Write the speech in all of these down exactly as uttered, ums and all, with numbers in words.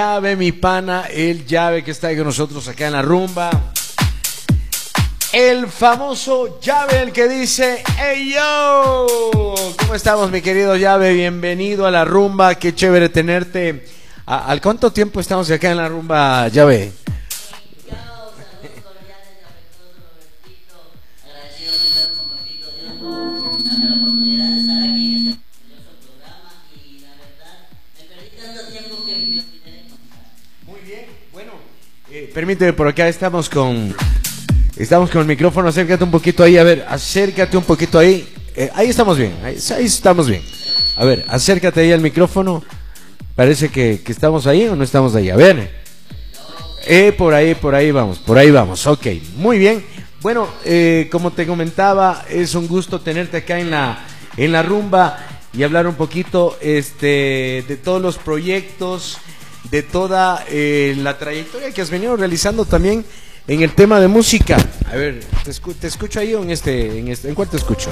Llave, mi pana, el Llave que está ahí con nosotros acá en la rumba. El famoso Llave, el que dice, hey yo, ¿cómo estamos, mi querido Llave? Bienvenido a la rumba, qué chévere tenerte. ¿Al cuánto tiempo estamos acá en la rumba, Llave? Eh, permíteme, por acá estamos con Estamos con el micrófono, acércate un poquito ahí, a ver, acércate un poquito ahí, eh, ahí estamos bien, ahí, ahí estamos bien. A ver, acércate ahí al micrófono, parece que, que estamos ahí o no estamos ahí, a ver, eh, por ahí, por ahí vamos, por ahí vamos, ok, muy bien. Bueno, eh, como te comentaba, es un gusto tenerte acá en la, en la rumba y hablar un poquito este, de todos los proyectos, de toda eh, la trayectoria que has venido realizando también en el tema de música. A ver, ¿te, escu te escucho ahí o en este, en este? ¿En cuál te escucho?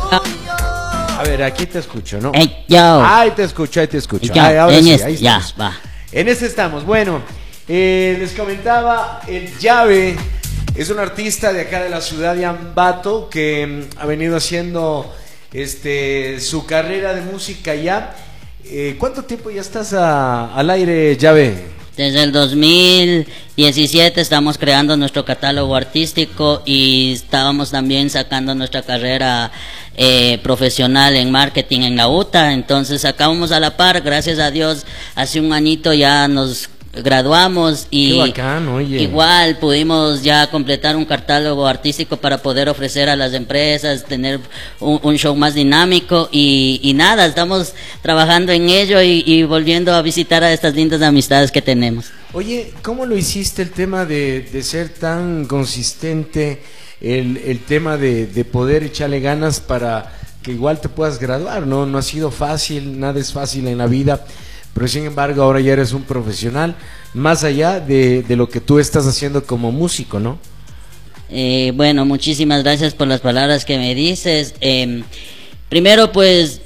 A ver, aquí te escucho, ¿no? Hey, yo. Ahí te escucho, ahí te escucho. Yo. Ahí, ahora en sí, este, ahí ya, estamos. va. En este estamos. Bueno, eh, les comentaba, el Llave es un artista de acá de la ciudad de Ambato que mm, ha venido haciendo este, su carrera de música ya. Eh, ¿Cuánto tiempo ya estás a, al aire, Llave? Desde el dos mil diecisiete estamos creando nuestro catálogo artístico y estábamos también sacando nuestra carrera eh, profesional en marketing en la U T A. Entonces sacábamos a la par, gracias a Dios, hace un añito ya nos graduamos y Qué bacán, oye. Igual pudimos ya completar un catálogo artístico para poder ofrecer a las empresas, tener un, un show más dinámico y, y nada, estamos trabajando en ello y, y volviendo a visitar a estas lindas amistades que tenemos. Oye, ¿cómo lo hiciste el tema de, de ser tan consistente, el, el tema de, de poder echarle ganas para que igual te puedas graduar? No, no ha sido fácil, nada es fácil en la vida. Pero sin embargo ahora ya eres un profesional, más allá de, de lo que tú estás haciendo como músico, ¿no? Eh, bueno, muchísimas gracias por las palabras que me dices. Eh, primero pues,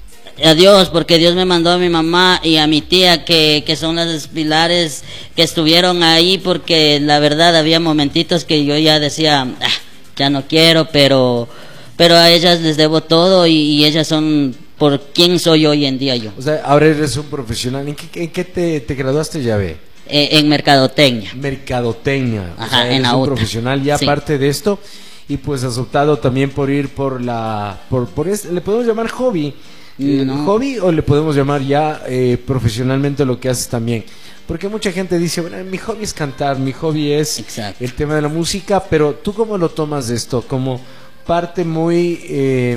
a Dios, porque Dios me mandó a mi mamá y a mi tía, que, que son las pilares que estuvieron ahí, porque la verdad había momentitos que yo ya decía, ah, ya no quiero, pero, pero a ellas les debo todo y, y ellas son por quién soy hoy en día yo. O sea, ahora eres un profesional. ¿En qué, en qué te, te graduaste, Llave? Eh, en mercadotecnia. Mercadotecnia. Ajá, o sea, eres en la un U T A. profesional ya Sí. aparte de esto, y pues has optado también por ir por la, por, por este, le podemos llamar hobby, eh, No. hobby, o le podemos llamar ya eh, profesionalmente lo que haces también. Porque mucha gente dice, bueno, mi hobby es cantar, mi hobby es Exacto. el tema de la música, pero ¿tú cómo lo tomas de esto? ¿Como parte muy, eh,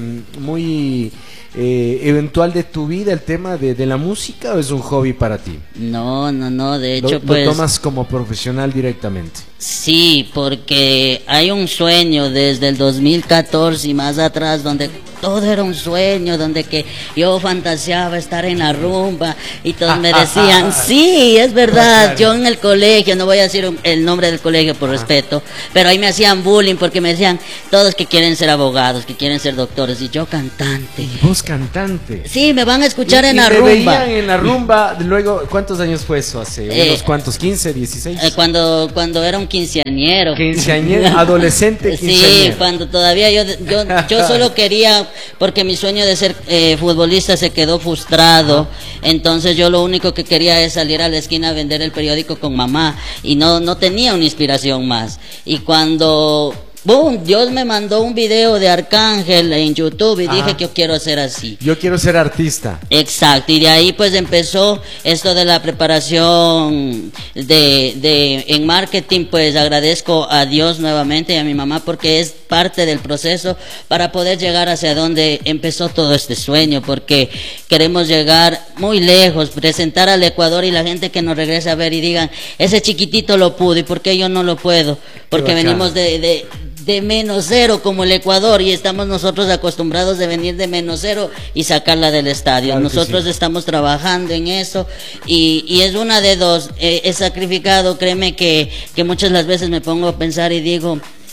muy eh, eventual de tu vida el tema de, de la música, o es un hobby para ti? No, no, no, de Lo, hecho lo pues... tomas como profesional directamente. Sí, porque hay un sueño desde el dos mil catorce y más atrás donde todo era un sueño, donde que yo fantaseaba estar en la rumba y todos me decían, sí, es verdad, yo en el colegio, no voy a decir el nombre del colegio por respeto, pero ahí me hacían bullying porque me decían todos que quieren ser abogados, que quieren ser doctores y yo cantante. Vos cantante. Sí, me van a escuchar y, en y la te rumba. veían en la rumba, luego, ¿cuántos años fue eso? ¿Hace Eh, unos cuantos? ¿quince, dieciséis? Eh, cuando, cuando era un quinceañero. Quinceañero, adolescente quinceañero. Sí, cuando todavía yo, yo, yo solo quería, porque mi sueño de ser eh, futbolista se quedó frustrado, entonces yo lo único que quería es salir a la esquina a vender el periódico con mamá y no, no tenía una inspiración más. Y cuando... ¡Boom! Dios me mandó un video de Arcángel en YouTube y Ajá. dije que yo quiero hacer así. Yo quiero ser artista. Exacto, y de ahí pues empezó esto de la preparación de, de en marketing. Pues agradezco a Dios nuevamente y a mi mamá porque es parte del proceso para poder llegar hacia donde empezó todo este sueño, porque queremos llegar muy lejos, presentar al Ecuador y la gente que nos regrese a ver y digan, ese chiquitito lo pudo, ¿y por qué yo no lo puedo? Porque bacán. venimos de, de de menos cero como el Ecuador y estamos nosotros acostumbrados de venir de menos cero y sacarla del estadio. Claro que nosotros sí. estamos trabajando en eso y, y es una de dos. Eh, he sacrificado, créeme que, que muchas las veces me pongo a pensar y digo,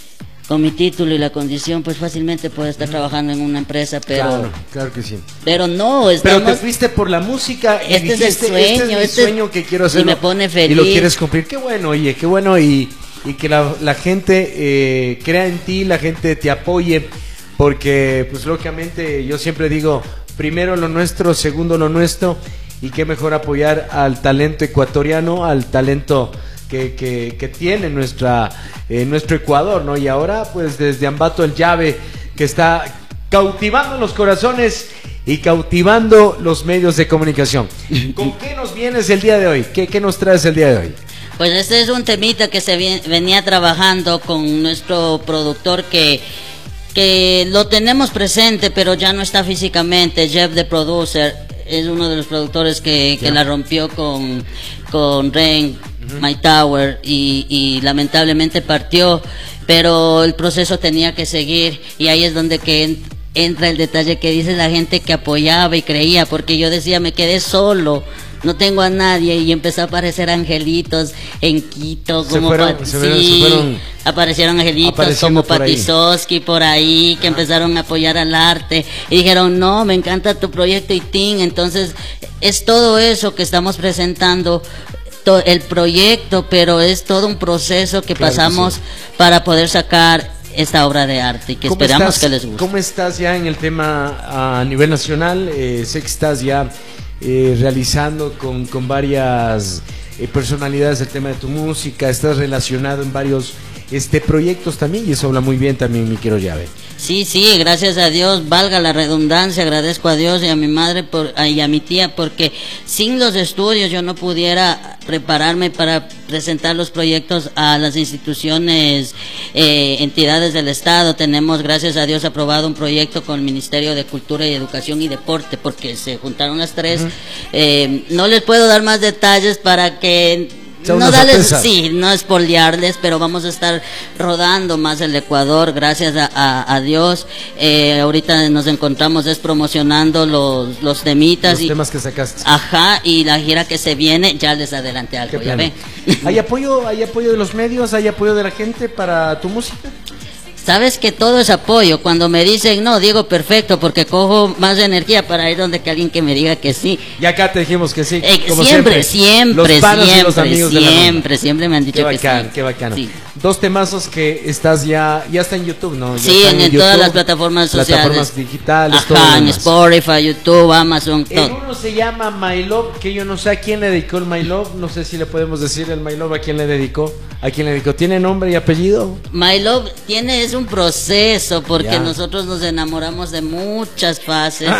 con mi título y la condición, pues fácilmente puedo estar trabajando en una empresa, pero... Claro, claro que sí. Pero no, estamos... Pero te fuiste por la música y este dijiste, es el sueño, este es mi este sueño que quiero hacer. Y me pone feliz. Y lo quieres cumplir. Qué bueno, oye, qué bueno. Y, y que la, la gente eh, crea en ti, la gente te apoye. Porque, pues, lógicamente, yo siempre digo, primero lo nuestro, segundo lo nuestro. Y qué mejor apoyar al talento ecuatoriano, al talento que, que, que tiene nuestra, eh, nuestro Ecuador, ¿no? Y ahora, pues, desde Ambato el Llave, que está cautivando los corazones y cautivando los medios de comunicación. ¿Con qué nos vienes el día de hoy? ¿Qué, qué nos traes el día de hoy? Pues este es un temita que se vi- venía trabajando con nuestro productor que, que lo tenemos presente, pero ya no está físicamente. Jeff the Producer es uno de los productores que, que la rompió con, con Ren, uh-huh. My Tower, y, y lamentablemente partió, pero el proceso tenía que seguir, y ahí es donde que en, entra el detalle que dice la gente que apoyaba y creía, porque yo decía, me quedé solo, no tengo a nadie, y empezó a aparecer angelitos en Quito, Se como fueron, Pat- se fueron, sí, se fueron aparecieron angelitos apareciendo como por ahí. Patisoski por ahí, que empezaron a apoyar al arte, y dijeron, no, me encanta tu proyecto y Tin. Entonces es todo eso que estamos presentando, to- el proyecto, pero es todo un proceso que Claro que pasamos sí. para poder sacar esta obra de arte, y que ¿Cómo esperamos estás, que les guste. ¿Cómo estás ya en el tema a nivel nacional? Eh, sé que estás ya eh, realizando con, con varias eh, personalidades el tema de tu música, estás relacionado en varios este proyectos también, y eso habla muy bien también, mi querido Llave. Sí, sí, gracias a Dios, valga la redundancia, agradezco a Dios y a mi madre por, y a mi tía, porque sin los estudios yo no pudiera prepararme para presentar los proyectos a las instituciones, eh, entidades del Estado. Tenemos, gracias a Dios, aprobado un proyecto con el Ministerio de Cultura y Educación y Deporte, porque se juntaron las tres. Uh-huh. eh, no les puedo dar más detalles para que... No darles, sí, no espolearles, pero vamos a estar rodando más el Ecuador, gracias a, a, a Dios. Eh, ahorita nos encontramos es promocionando los, los temitas. Los y, temas que sacaste. Ajá, y la gira que se viene, ya les adelanté algo, ya ven. ¿Hay apoyo, hay apoyo de los medios, hay apoyo de la gente para tu música? Sabes que todo es apoyo. Cuando me dicen no, digo perfecto, porque cojo más energía para ir donde que alguien que me diga que sí. Y acá te dijimos que sí. Eh, como siempre, siempre, los panos siempre, y los amigos siempre, siempre me han dicho qué que bacán, sí. Qué bacano, sí. Dos temazos que estás ya, ya está en YouTube, ¿no? Ya sí, en, en YouTube, todas las plataformas sociales. Plataformas digitales, Ajá, todo en Spotify, YouTube, Amazon, todo. En uno se llama My Love, que yo no sé a quién le dedicó el My Love, no sé si le podemos decir el My Love a quién le dedicó, a quién le dedicó. ¿Tiene nombre y apellido? My Love tiene, es un proceso, porque ya. nosotros nos enamoramos de muchas fases.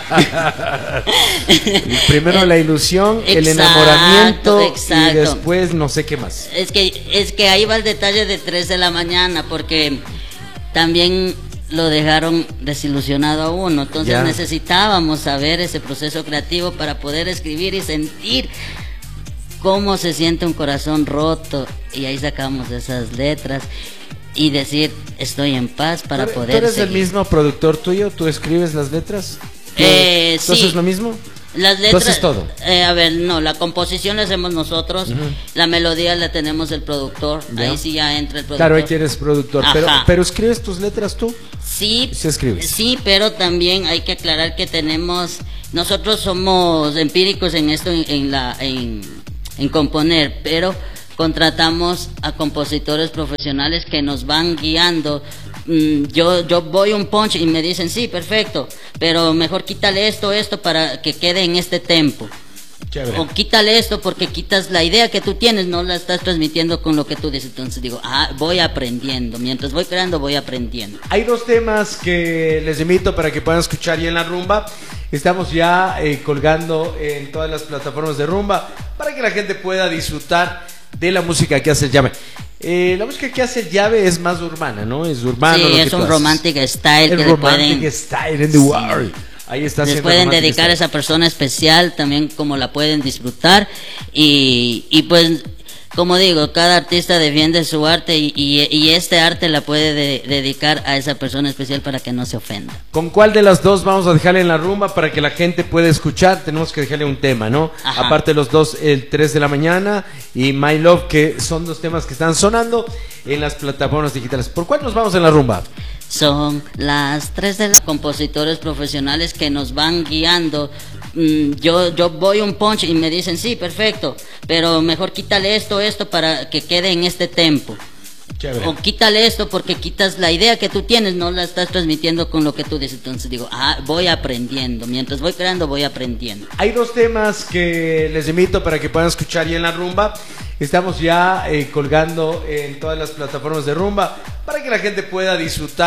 Primero la ilusión, exacto, el enamoramiento, exacto. Y después no sé qué más. Es que, es que ahí va el detalle de tres de la mañana, porque también lo dejaron desilusionado a uno, entonces ya. necesitábamos saber ese proceso creativo para poder escribir y sentir cómo se siente un corazón roto, y ahí sacamos esas letras y decir estoy en paz para ¿Tú, poder ¿Tú eres seguir. el mismo productor tuyo? ¿Tú escribes las letras? ¿Tú, eh, ¿tú sí. haces lo mismo? Las letras, ¿Tú haces todo? Eh, a ver, no, la composición la hacemos nosotros, uh-huh. La melodía la tenemos el productor, ¿ya? Ahí sí ya entra el productor. Claro, ahí tienes productor, pero, pero ¿escribes tus letras tú? Sí, sí, escribes. Sí, pero también hay que aclarar que tenemos, nosotros somos empíricos en esto, en, en la, en, en componer, pero contratamos a compositores profesionales que nos van guiando. Yo, yo voy un punch y me dicen, sí, perfecto, pero mejor quítale esto, esto para que quede en este tempo. Chévere. O quítale esto porque quitas la idea que tú tienes, no la estás transmitiendo con lo que tú dices. Entonces digo, ah, voy aprendiendo, mientras voy creando voy aprendiendo. Hay dos temas que les invito para que puedan escuchar ya en la rumba. Estamos ya eh, colgando en todas las plataformas de rumba para que la gente pueda disfrutar de la música que hace el Llave. Eh, la música que hace el Llave es más urbana, ¿no? Es urbano. Sí, lo es que un romantic style. El que romantic pueden, style in the sí. world. Ahí está. Les pueden dedicar a esa persona especial también, como la pueden disfrutar. Y, y pues como digo, cada artista defiende su arte y, y, y este arte la puede de, dedicar a esa persona especial para que no se ofenda. ¿Con cuál de las dos vamos a dejarle en la rumba para que la gente pueda escuchar? Tenemos que dejarle un tema, ¿no? Ajá. Aparte los dos, el tres de la mañana y My Love, que son dos temas que están sonando en las plataformas digitales. ¿Por cuál nos vamos en la rumba? Son las tres de los compositores profesionales que nos van guiando. Mm, yo, yo voy un punch y me dicen, sí, perfecto, pero mejor quítale esto, esto para que quede en este tempo. Chévere. O quítale esto porque quitas la idea que tú tienes, no la estás transmitiendo con lo que tú dices. Entonces digo, ah, voy aprendiendo. Mientras voy creando, voy aprendiendo. Hay dos temas que les invito para que puedan escuchar ya en la rumba. Estamos ya eh, colgando en todas las plataformas de rumba para que la gente pueda disfrutar.